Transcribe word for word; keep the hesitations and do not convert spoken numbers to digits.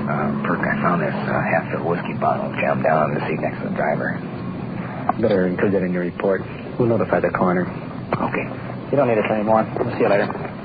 Uh, Perk, I found this uh, half-filled whiskey bottle jammed down on the seat next to the driver. Better include that in your report. We'll notify the coroner. Okay. You don't need us anymore. We'll see you later.